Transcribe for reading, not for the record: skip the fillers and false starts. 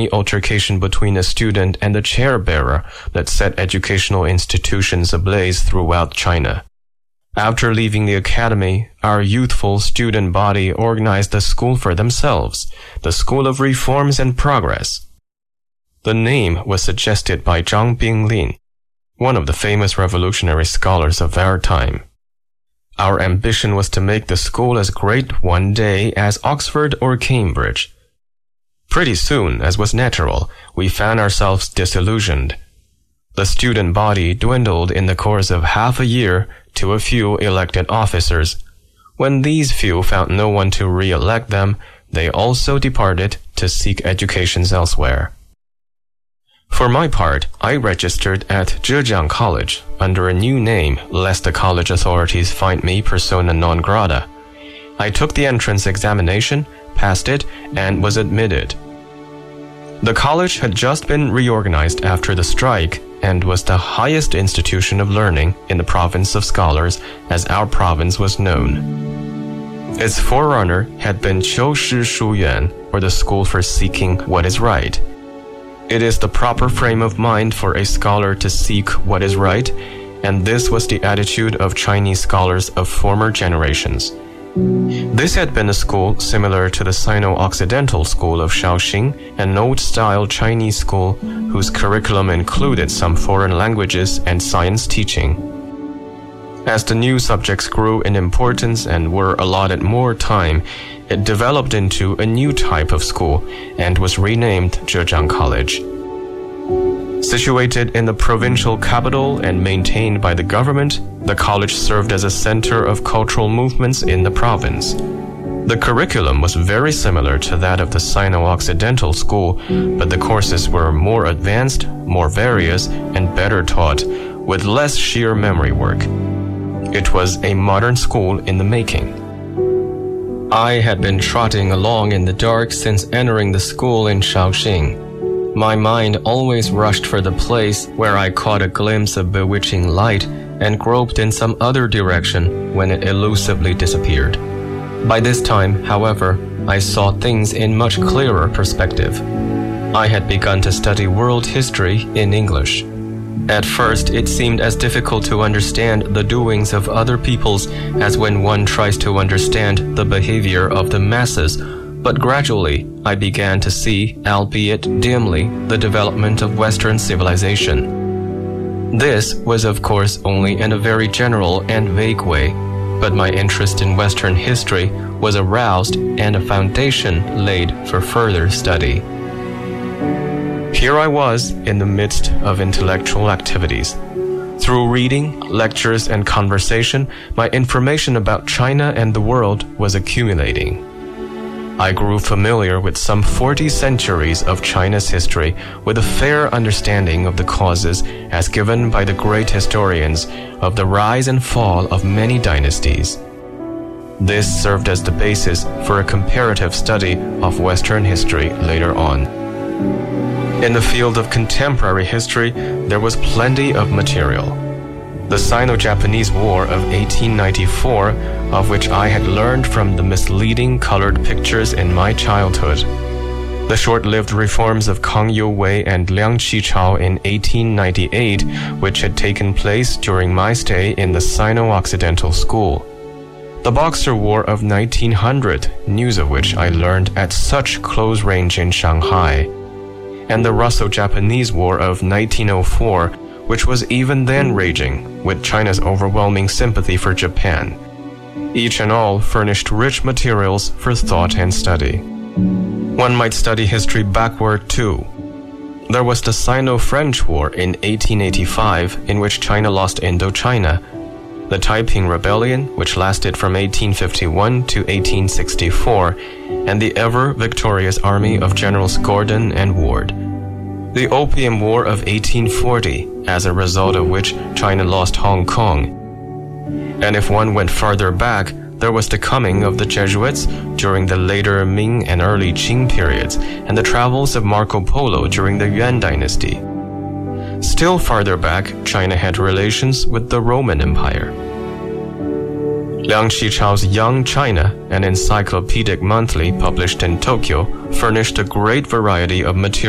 tiny altercation between a student and a chair bearer that set educational institutions ablaze throughout China. After leaving the academy, our youthful student body organized a school for themselves, the School of Reforms and Progress. The name was suggested by Zhang Binglin, one of the famous revolutionary scholars of our time. Our ambition was to make the school as great one day as Oxford or Cambridge. Pretty soon, as was natural, we found ourselves disillusioned. The student body dwindled in the course of half a year to a few elected officers. When these few found no one to re-elect them, they also departed to seek educations elsewhere. For my part, I registered at Zhejiang College under a new name lest the college authorities find me persona non grata. I took the entrance examination, passed it, and was admitted. The college had just been reorganized after the strike and was the highest institution of learning in the province of scholars as our province was known. Its forerunner had been Qiushi Shuyuan, or the School for Seeking What is Right. It is the proper frame of mind for a scholar to seek what is right, and this was the attitude of Chinese scholars of former generations. This had been a school similar to the Sino-Occidental School of Shaoxing, an old-style Chinese school whose curriculum included some foreign languages and science teaching. As the new subjects grew in importance and were allotted more time, it developed into a new type of school and was renamed Zhejiang College. Situated in the provincial capital and maintained by the government, the college served as a center of cultural movements in the province. The curriculum was very similar to that of the Sino-Occidental School, but the courses were more advanced, more various, and better taught, with less sheer memory work. It was a modern school in the making. I had been trotting along in the dark since entering the school in Shaoxing. My mind always rushed for the place where I caught a glimpse of bewitching light and groped in some other direction when it elusively disappeared. By this time, however, I saw things in much clearer perspective. I had begun to study world history in English. At first, it seemed as difficult to understand the doings of other peoples as when one tries to understand the behavior of the masses, but gradually I began to see, albeit dimly, the development of Western civilization. This was of course only in a very general and vague way, but my interest in Western history was aroused and a foundation laid for further study. Here I was in the midst of intellectual activities. Through reading, lectures, and conversation, my information about China and the world was accumulating. I grew familiar with some 40 centuries of China's history with a fair understanding of the causes as given by the great historians of the rise and fall of many dynasties. This served as the basis for a comparative study of Western history later on. In the field of contemporary history, there was plenty of material. The Sino-Japanese War of 1894, of which I had learned from the misleading colored pictures in my childhood. The short-lived reforms of Kang You-wei and Liang Qichao in 1898, which had taken place during my stay in the Sino-Occidental School. The Boxer War of 1900, news of which I learned at such close range in Shanghai. And the Russo-Japanese War of 1904, which was even then raging, with China's overwhelming sympathy for Japan. Each and all furnished rich materials for thought and study. One might study history backward too. There was the Sino-French War in 1885, in which China lost Indochina, the Taiping Rebellion, which lasted from 1851 to 1864, and the ever-victorious army of Generals Gordon and Ward. The Opium War of 1840, as a result of which China lost Hong Kong. And if one went farther back, there was the coming of the Jesuits during the later Ming and early Qing periods, and the travels of Marco Polo during the Yuan dynasty. Still farther back, China had relations with the Roman Empire. Liang Qichao's Young China, an encyclopedic monthly published in Tokyo, furnished a great variety of material